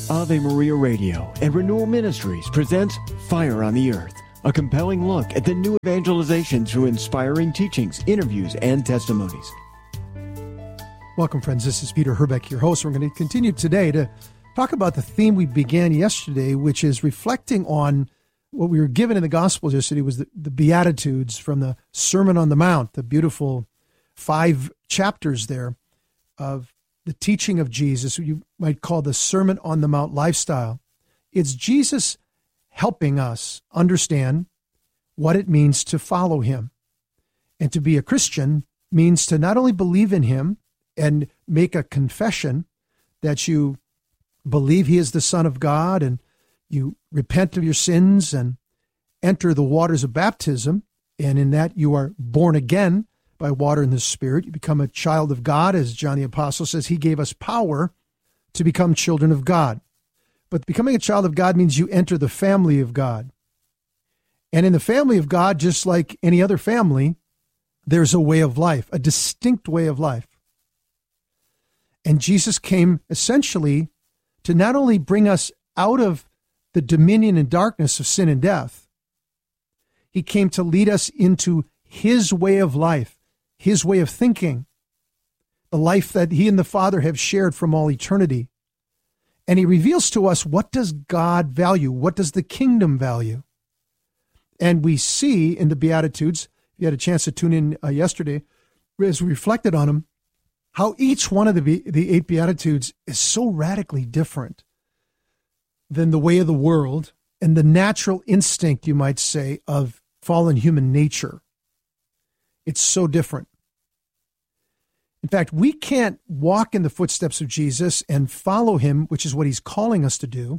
Ave Maria Radio and Renewal Ministries presents Fire on the Earth, a compelling look at the new evangelization through inspiring teachings, interviews, and testimonies. Welcome, friends. This is Peter Herbeck, your host. We're going to continue today to talk about the theme we began yesterday, which is reflecting on what we were given in the Gospels yesterday was the Beatitudes from the Sermon on the Mount, the beautiful 5 chapters there of the teaching of Jesus, what you might call the Sermon on the Mount lifestyle. It's Jesus helping us understand what it means to follow him. And to be a Christian means to not only believe in him and make a confession that you believe he is the Son of God and you repent of your sins and enter the waters of baptism, and in that you are born again by water and the Spirit. You become a child of God, as John the Apostle says. He gave us power to become children of God. But becoming a child of God means you enter the family of God. And in the family of God, just like any other family, there's a way of life, a distinct way of life. And Jesus came essentially to not only bring us out of the dominion and darkness of sin and death, he came to lead us into his way of life, his way of thinking, the life that he and the Father have shared from all eternity. And he reveals to us, what does God value? What does the kingdom value? And we see in the Beatitudes, if you had a chance to tune in yesterday, as we reflected on them, how each one of the 8 Beatitudes is so radically different than the way of the world and the natural instinct, you might say, of fallen human nature. It's so different. In fact, we can't walk in the footsteps of Jesus and follow him, which is what he's calling us to do,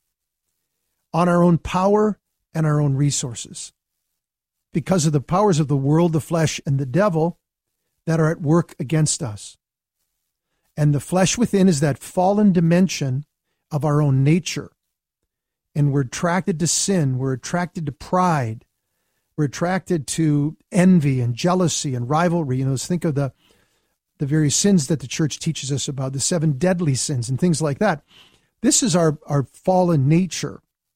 on our own power and our own resources, because of the powers of the world, the flesh, and the devil that are at work against us. And the flesh within is that fallen dimension of our own nature. And we're attracted to sin. We're attracted to pride. We're attracted to envy and jealousy and rivalry. Think of the various sins that the church teaches us about, the 7 deadly sins and things like that. This is our fallen nature.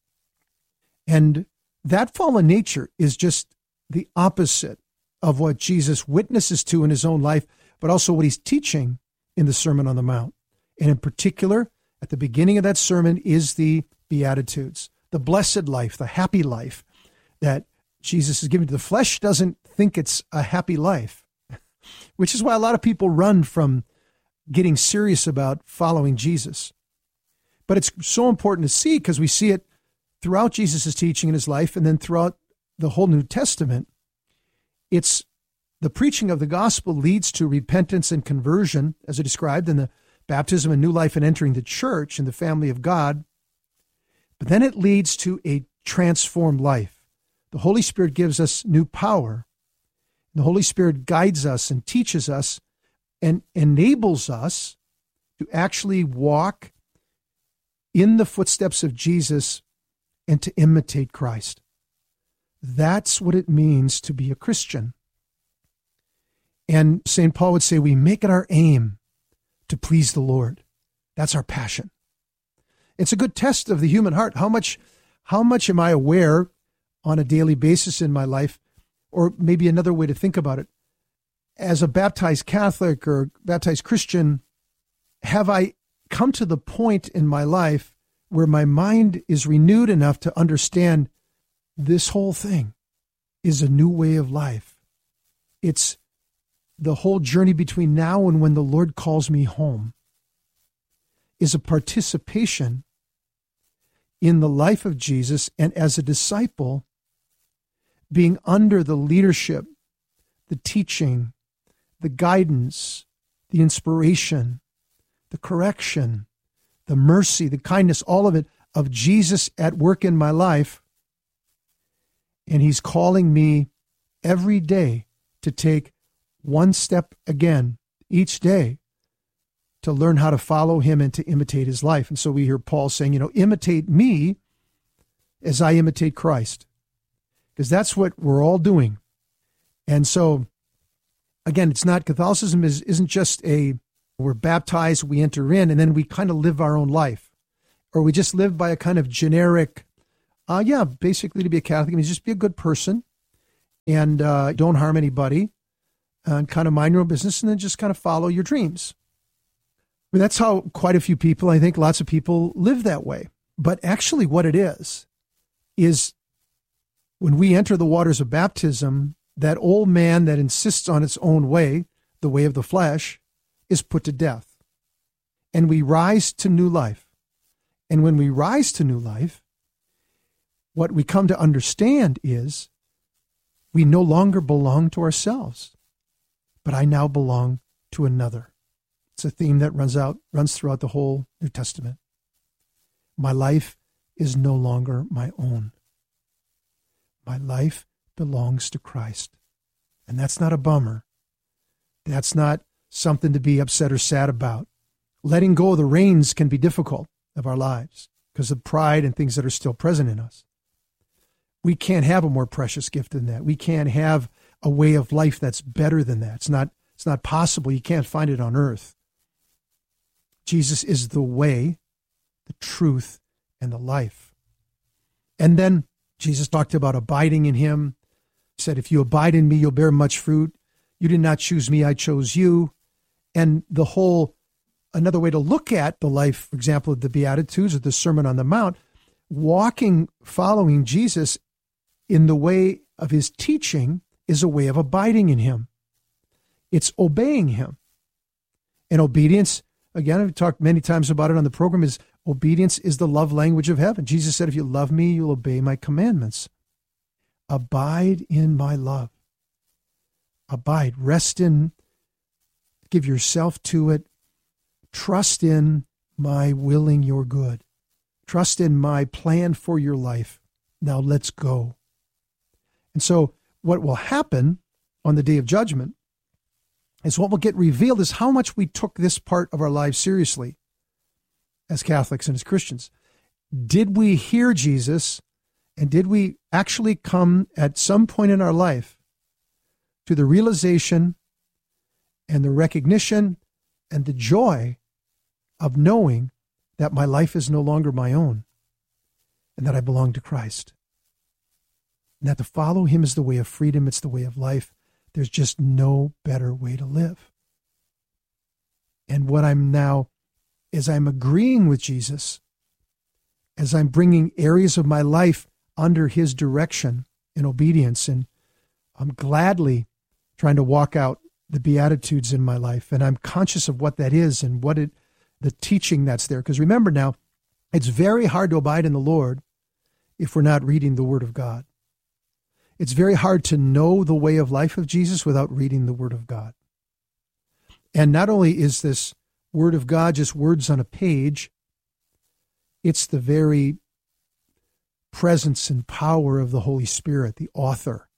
And that fallen nature is just the opposite of what Jesus witnesses to in his own life, but also what he's teaching in the Sermon on the Mount. And in particular, at the beginning of that sermon is the Beatitudes, the blessed life, the happy life that Jesus is giving to the flesh. Doesn't think it's a happy life, which is why a lot of people run from getting serious about following Jesus. But it's so important to see, because we see it throughout Jesus' teaching in his life, and then throughout the whole New Testament. It's the preaching of the gospel leads to repentance and conversion, as I described in the baptism and new life and entering the church and the family of God. But then it leads to a transformed life. The Holy Spirit gives us new power. The Holy Spirit guides us and teaches us and enables us to actually walk in the footsteps of Jesus and to imitate Christ. That's what it means to be a Christian. And St. Paul would say, we make it our aim to please the Lord. That's our passion. It's a good test of the human heart. How much am I aware on a daily basis in my life? Or maybe another way to think about it, as a baptized Catholic or baptized Christian, have I come to the point in my life where my mind is renewed enough to understand this whole thing is a new way of life? It's the whole journey between now and when the Lord calls me home is a participation in the life of Jesus, and as a disciple, being under the leadership, the teaching, the guidance, the inspiration, the correction, the mercy, the kindness, all of it, of Jesus at work in my life. And he's calling me every day to take one step again each day to learn how to follow him and to imitate his life. And so we hear Paul saying, imitate me as I imitate Christ, because that's what we're all doing. And so, again, it's not, Catholicism isn't just we're baptized, we enter in, and then we kind of live our own life. or we just live by a kind of generic, basically to be a Catholic means just be a good person and don't harm anybody and kind of mind your own business and then just kind of follow your dreams. I mean, that's how quite a few people, I think lots of people live that way. But actually what it is when we enter the waters of baptism, that old man that insists on its own way, the way of the flesh, is put to death. And we rise to new life. And when we rise to new life, what we come to understand is we no longer belong to ourselves, but I now belong to another. It's a theme that runs throughout the whole New Testament. My life is no longer my own. My life belongs to Christ. And that's not a bummer. That's not something to be upset or sad about. Letting go of the reins can be difficult of our lives because of pride and things that are still present in us. We can't have a more precious gift than that. We can't have a way of life that's better than that. It's not possible. You can't find it on earth. Jesus is the way, the truth, and the life. And then Jesus talked about abiding in him. He said, if you abide in me, you'll bear much fruit. You did not choose me, I chose you. And another way to look at the life, for example, of the Beatitudes or the Sermon on the Mount, following Jesus in the way of his teaching is a way of abiding in him. It's obeying him. And obedience, again, I've talked many times about it on the program, is obedience is the love language of heaven. Jesus said, if you love me, you'll obey my commandments. Abide in my love. Abide, rest in, give yourself to it. Trust in my willing your good. Trust in my plan for your life. Now let's go. And so what will happen on the day of judgment is what will get revealed is how much we took this part of our lives seriously as Catholics and as Christians. Did we hear Jesus, and did we actually come at some point in our life to the realization and the recognition and the joy of knowing that my life is no longer my own and that I belong to Christ? And that to follow him is the way of freedom. It's the way of life. There's just no better way to live. And what I'm now, as I'm agreeing with Jesus, as I'm bringing areas of my life under his direction in obedience, and I'm gladly trying to walk out the Beatitudes in my life, and I'm conscious of what that is and the teaching that's there. Because remember now, it's very hard to abide in the Lord if we're not reading the Word of God. It's very hard to know the way of life of Jesus without reading the Word of God. And not only is this Word of God just words on a page, it's the very presence and power of the Holy Spirit, the author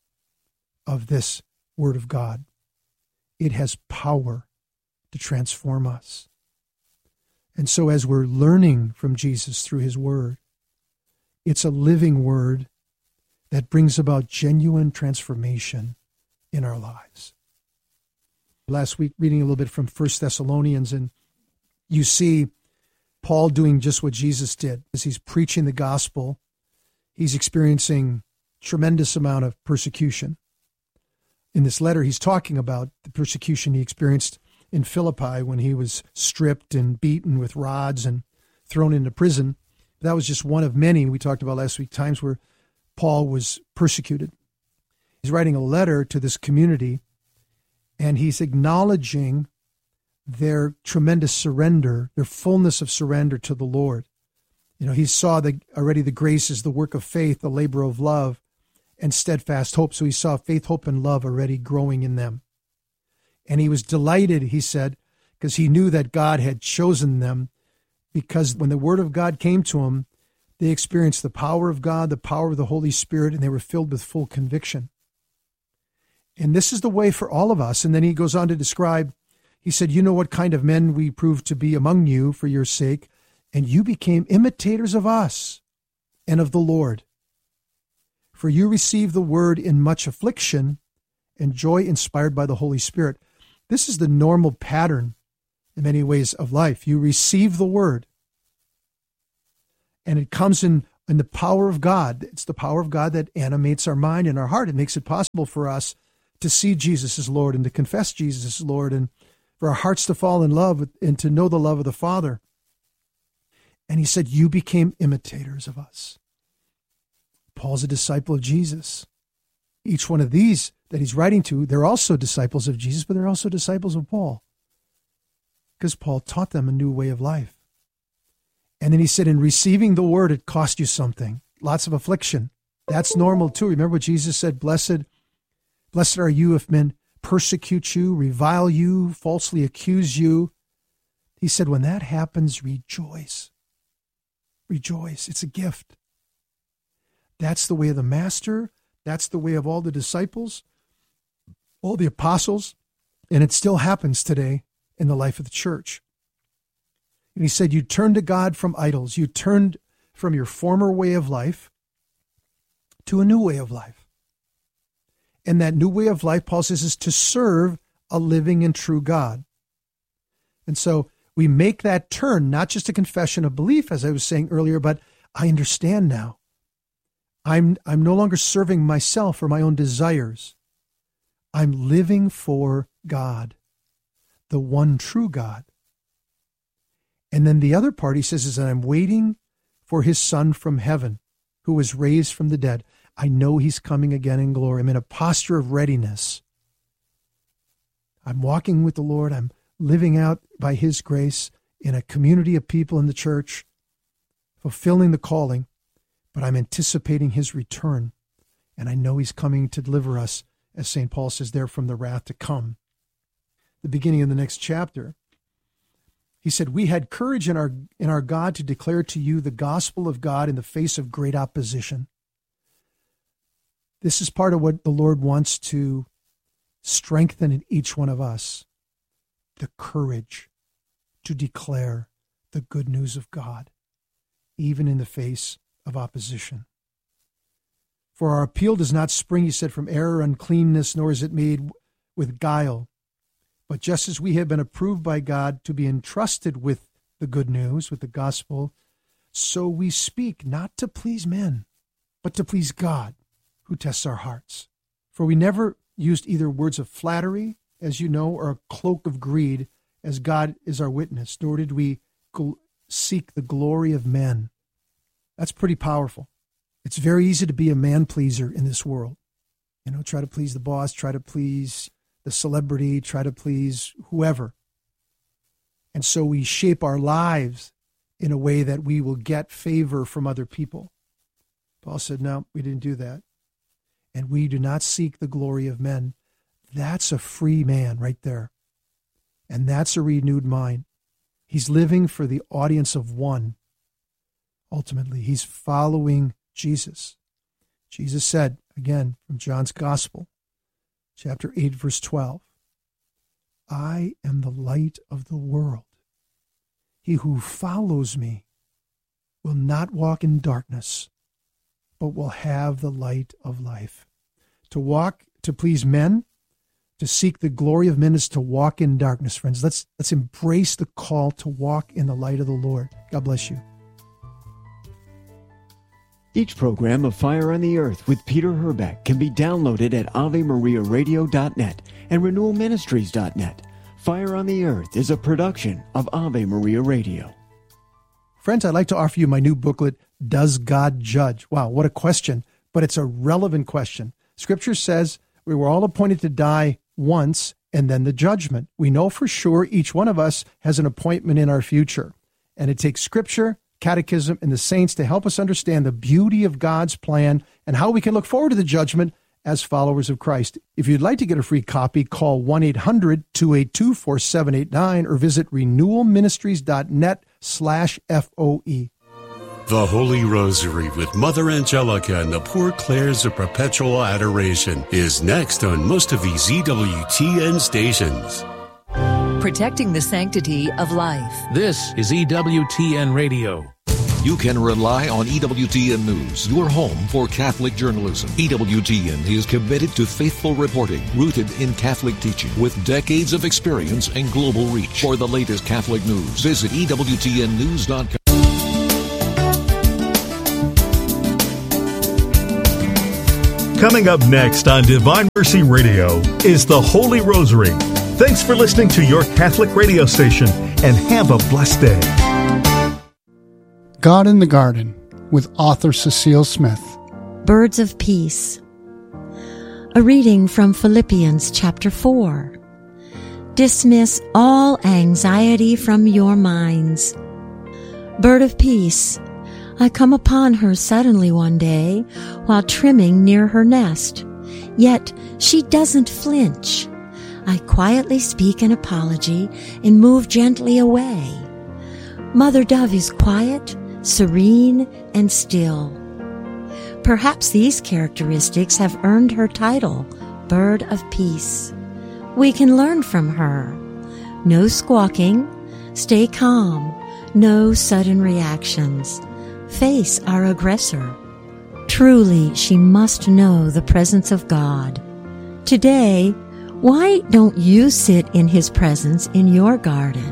of this Word of God. It has power to transform us. And so as we're learning from Jesus through his Word, it's a living Word that brings about genuine transformation in our lives. Last week, reading a little bit from 1 Thessalonians, and you see Paul doing just what Jesus did. As he's preaching the gospel, he's experiencing tremendous amount of persecution. In this letter, he's talking about the persecution he experienced in Philippi when he was stripped and beaten with rods and thrown into prison. That was just one of many we talked about last week, times where Paul was persecuted. He's writing a letter to this community, and he's acknowledging their tremendous surrender, their fullness of surrender to the Lord. You know, he saw already the grace is the work of faith, the labor of love, and steadfast hope. So he saw faith, hope, and love already growing in them. And he was delighted, he said, because he knew that God had chosen them, because when the Word of God came to him, they experienced the power of God, the power of the Holy Spirit, and they were filled with full conviction. And this is the way for all of us. And then he goes on to describe, he said, you know what kind of men we proved to be among you for your sake, and you became imitators of us and of the Lord. For you received the word in much affliction and joy inspired by the Holy Spirit. This is the normal pattern in many ways of life. You receive the word. And it comes in the power of God. It's the power of God that animates our mind and our heart. It makes it possible for us to see Jesus as Lord and to confess Jesus as Lord, and for our hearts to fall in love and to know the love of the Father. And he said, you became imitators of us. Paul's a disciple of Jesus. Each one of these that he's writing to, they're also disciples of Jesus, but they're also disciples of Paul, because Paul taught them a new way of life. And then he said, in receiving the word, it cost you something, lots of affliction. That's normal too. Remember what Jesus said, blessed are you if men persecute you, revile you, falsely accuse you. He said, when that happens, rejoice. Rejoice. It's a gift. That's the way of the master. That's the way of all the disciples, all the apostles. And it still happens today in the life of the church. And he said, you turned to God from idols. You turned from your former way of life to a new way of life. And that new way of life, Paul says, is to serve a living and true God. And so we make that turn, not just a confession of belief, as I was saying earlier, but I understand now. I'm no longer serving myself or my own desires. I'm living for God, the one true God. And then the other part, he says, is that I'm waiting for his Son from heaven, who was raised from the dead. I know he's coming again in glory. I'm in a posture of readiness. I'm walking with the Lord. I'm living out by his grace in a community of people in the church, fulfilling the calling, but I'm anticipating his return. And I know he's coming to deliver us, as St. Paul says there, from the wrath to come. The beginning of the next chapter, he said, we had courage in our God to declare to you the gospel of God in the face of great opposition. This is part of what the Lord wants to strengthen in each one of us, the courage to declare the good news of God, even in the face of opposition. For our appeal does not spring, he said, from error, uncleanness, nor is it made with guile. But just as we have been approved by God to be entrusted with the good news, with the gospel, so we speak not to please men, but to please God, who tests our hearts. For we never used either words of flattery, as you know, or a cloak of greed, as God is our witness, nor did we seek the glory of men. That's pretty powerful. It's very easy to be a man-pleaser in this world. Try to please the boss, try to please the celebrity, try to please whoever. And so we shape our lives in a way that we will get favor from other people. Paul said, no, we didn't do that. And we do not seek the glory of men. That's a free man right there. And that's a renewed mind. He's living for the audience of one. Ultimately, he's following Jesus. Jesus said, again, from John's Gospel, chapter 8, verse 12, I am the light of the world. He who follows me will not walk in darkness, but will have the light of life. To walk, to please men, to seek the glory of men is to walk in darkness, friends. Let's embrace the call to walk in the light of the Lord. God bless you. Each program of Fire on the Earth with Peter Herbeck can be downloaded at AveMariaRadio.net and RenewalMinistries.net. Fire on the Earth is a production of Ave Maria Radio. Friends, I'd like to offer you my new booklet, Does God Judge? Wow, what a question, but it's a relevant question. Scripture says we were all appointed to die once and then the judgment. We know for sure each one of us has an appointment in our future. And it takes Scripture, Catechism, and the saints to help us understand the beauty of God's plan and how we can look forward to the judgment as followers of Christ. If you'd like to get a free copy, call 1-800-282-4789 or visit renewalministries.net/FOE. The Holy Rosary with Mother Angelica and the Poor Clares of Perpetual Adoration is next on most of these EWTN stations. Protecting the sanctity of life. This is EWTN Radio. You can rely on EWTN News, your home for Catholic journalism. EWTN is committed to faithful reporting, rooted in Catholic teaching, with decades of experience and global reach. For the latest Catholic news, visit EWTNnews.com. Coming up next on Divine Mercy Radio is the Holy Rosary. Thanks for listening to your Catholic radio station, and have a blessed day. God in the Garden with author Cecile Smith. Birds of Peace. A reading from Philippians chapter 4. Dismiss all anxiety from your minds. Bird of peace, I come upon her suddenly one day while trimming near her nest. Yet she doesn't flinch. I quietly speak an apology and move gently away. Mother Dove is quiet, serene, and still. Perhaps these characteristics have earned her title, Bird of Peace. We can learn from her. No squawking, stay calm, no sudden reactions. Face our aggressor. Truly, she must know the presence of God. Today, why don't you sit in His presence in your garden?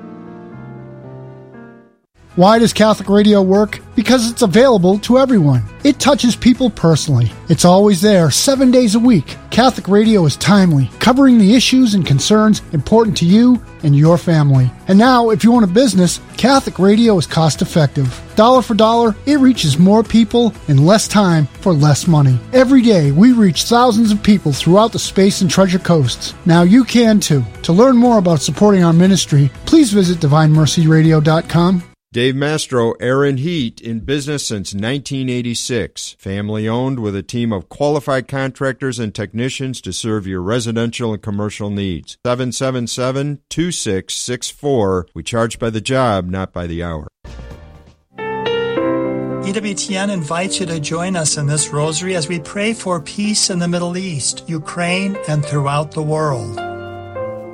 Why does Catholic radio work? Because it's available to everyone. It touches people personally. It's always there, 7 days a week. Catholic radio is timely, covering the issues and concerns important to you and your family. And now, if you own a business, Catholic radio is cost-effective. Dollar for dollar, it reaches more people in less time for less money. Every day, we reach thousands of people throughout the Space and Treasure Coasts. Now you can too. To learn more about supporting our ministry, please visit DivineMercyRadio.com. Dave Mastro, Air and Heat, in business since 1986. Family owned with a team of qualified contractors and technicians to serve your residential and commercial needs. 777-2664. We charge by the job, not by the hour. EWTN invites you to join us in this rosary as we pray for peace in the Middle East, Ukraine, and throughout the world.